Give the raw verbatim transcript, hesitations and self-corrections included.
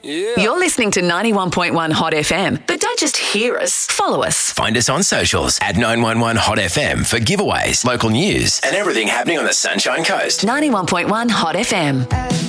Yeah. You're listening to ninety-one point one Hot F M, but don't just hear us, follow us. Find us on socials at nine one one Hot F M for giveaways, local news, and everything happening on the Sunshine Coast. ninety-one point one Hot F M.